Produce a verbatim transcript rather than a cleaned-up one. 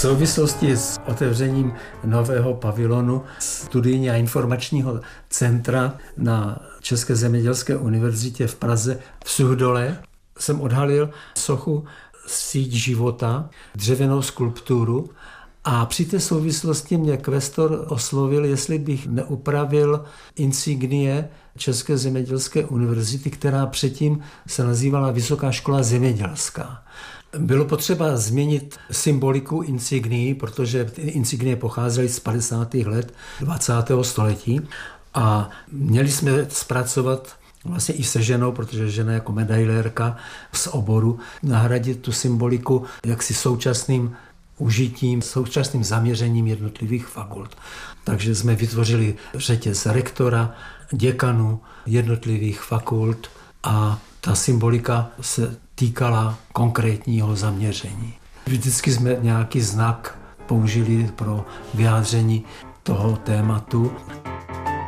souvislosti s otevřením nového pavilonu studijního a informačního centra na České zemědělské univerzitě v Praze v Suchdole jsem odhalil sochu Síť života, dřevěnou skulpturu, a při té souvislosti mě kvestor oslovil, jestli bych neupravil insignie České zemědělské univerzity, která předtím se nazývala Vysoká škola zemědělská. Bylo potřeba změnit symboliku insignií, protože ty insignie pocházely z padesátých let dvacátého století a měli jsme zpracovat vlastně i se ženou, protože žena jako medailérka z oboru, nahradit tu symboliku jaksi současným užitím, současným zaměřením jednotlivých fakult. Takže jsme vytvořili řetěz rektora, děkanů jednotlivých fakult a ta symbolika se týkala konkrétního zaměření. Vždycky jsme nějaký znak použili pro vyjádření toho tématu.